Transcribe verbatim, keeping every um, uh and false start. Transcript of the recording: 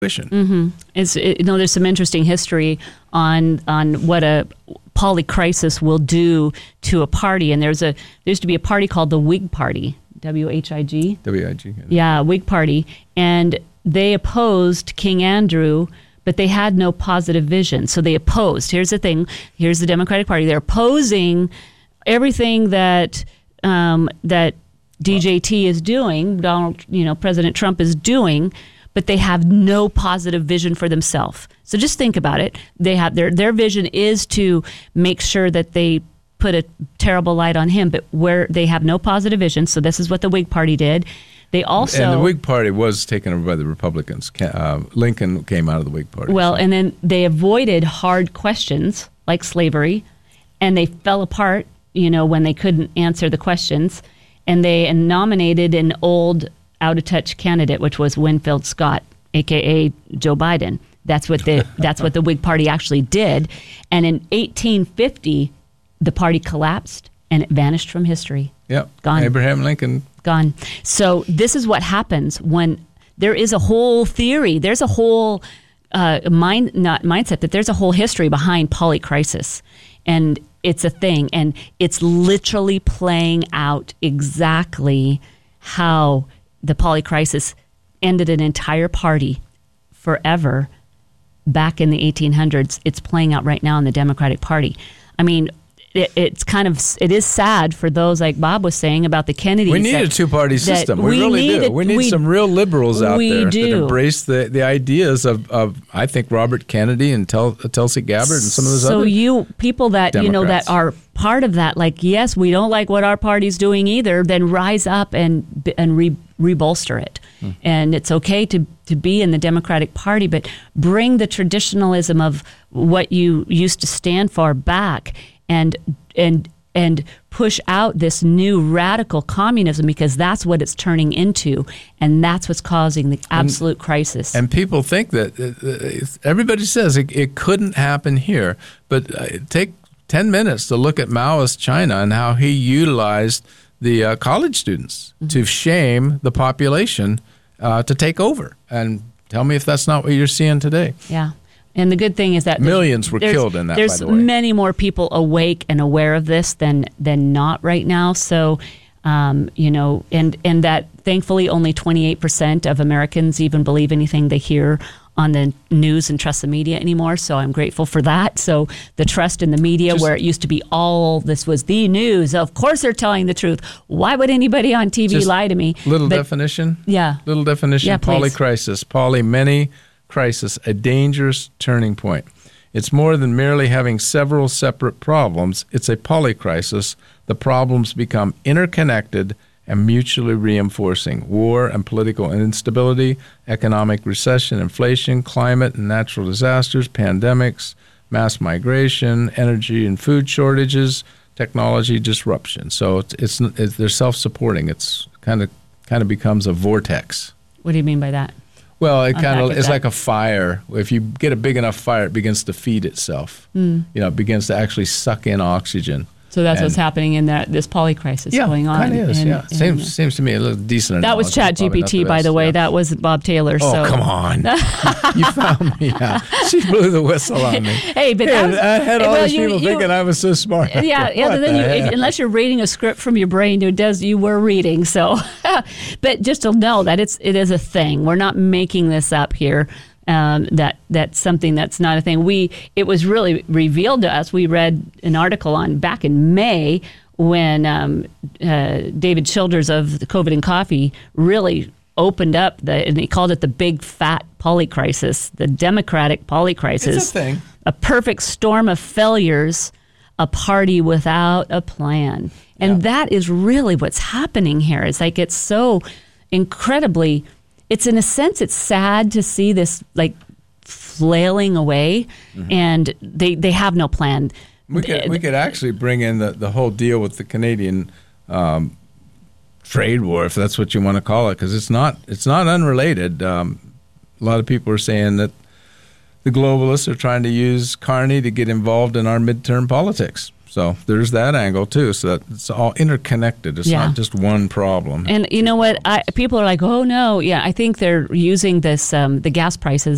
Mm-hmm. It's, it, you know, there's some interesting history on on what a polycrisis will do to a party. And there's a there used to be a party called the Whig Party, W H I G. W I G. Yeah, Whig Party. And they opposed King Andrew, but they had no positive vision. So they opposed. Here's the thing. Here's the Democratic Party. They're opposing everything that um, that D J T is doing, Donald, you know, President Trump is doing, but they have no positive vision for themselves. So just think about it. They have their their vision is to make sure that they put a terrible light on him, but where they have no positive vision. So this is what the Whig Party did. They also and the Whig Party was taken over by the Republicans. Uh, Lincoln came out of the Whig Party. Well, so. and then they avoided hard questions like slavery, and they fell apart, you know, when they couldn't answer the questions, and they nominated an old, out-of-touch candidate, which was Winfield Scott, a k a. Joe Biden. That's what the that's what the Whig Party actually did. And in eighteen fifty, the party collapsed, and it vanished from history. Yep. Gone. Abraham Lincoln. Gone. So this is what happens when there is a whole theory. There's a whole uh, mind, not mindset, but there's a whole history behind polycrisis. And it's a thing. And it's literally playing out exactly how the polycrisis ended an entire party forever back in the eighteen hundreds. It's playing out right now in the Democratic Party. I mean, It, it's kind of, it is sad for those, like Bob was saying, about the Kennedys. We need that, a two-party system. We, we really need do. it, we need we, some real liberals out we there do. that embrace the, the ideas of, of, I think, Robert Kennedy and Tel, Tulsi Gabbard and some of those so other So you, people that, Democrats. you know, that are part of that, like, yes, we don't like what our party's doing either, then rise up and and re, rebolster it. Hmm. And it's okay to, to be in the Democratic Party, but bring the traditionalism of what you used to stand for back and and and push out this new radical communism, because that's what it's turning into, and that's what's causing the absolute and, crisis. And people think that, uh, everybody says it, it couldn't happen here, but uh, take ten minutes to look at Maoist China and how he utilized the uh, college students mm-hmm. to shame the population uh, to take over. And tell me if that's not what you're seeing today. Yeah. And the good thing is that millions were killed in that, there's by the way. many more people awake and aware of this than than not right now. So, um, you know, and, and that thankfully only twenty-eight percent of Americans even believe anything they hear on the news and trust the media anymore. So I'm grateful for that. So the trust in the media, just, where it used to be all this was the news, of course they're telling the truth. Why would anybody on T V lie to me? Little but, definition? Yeah. Little definition. Yeah, polycrisis. Poly, many. Crisis, a dangerous turning point. It's more than merely having several separate problems. It's a polycrisis. The problems become interconnected and mutually reinforcing. War and political instability, economic recession, inflation, climate and natural disasters, pandemics, mass migration, energy and food shortages, technology disruption. So it's, it's, it's they're self-supporting. It's kind of kind of becomes a vortex. What do you mean by that? Well, it kind of Unpack it's that. like a fire. If you get a big enough fire, it begins to feed itself. Mm. You know, it begins to actually suck in oxygen. So that's and, what's happening in that this polycrisis yeah, going on. Kind of is. And, yeah, and, seems and, seems to me a little decent. That was ChatGPT, by the way. Yeah. That wasn't Bob Taylor. Oh, so. come on! You found me out. She blew the whistle on me. Hey, but yeah, was, I had all well, these you, people you, thinking I was so smart. Yeah, yeah. Then you, if, unless you're reading a script from your brain, it does. You were reading, so. But just to know that it's it is a thing. We're not making this up here. Um, that that's something that's not a thing. We it was really revealed to us. We read an article on back in May when um, uh, David Childers of the COVID and Coffee really opened up the, and he called it the big fat polycrisis, the Democratic polycrisis. It's a thing. A perfect storm of failures, a party without a plan. And yeah. that is really what's happening here. It's like it's so incredibly, it's in a sense, it's sad to see this like flailing away, mm-hmm. and they, they have no plan. We could we could actually bring in the, the whole deal with the Canadian um, trade war, if that's what you want to call it, because it's not it's not unrelated. Um, a lot of people are saying that the globalists are trying to use Carney to get involved in our midterm politics. So there's that angle too. So that it's all interconnected. It's yeah. not just one problem. And you know what? I, people are like, oh no, yeah. I think they're using this um, the gas prices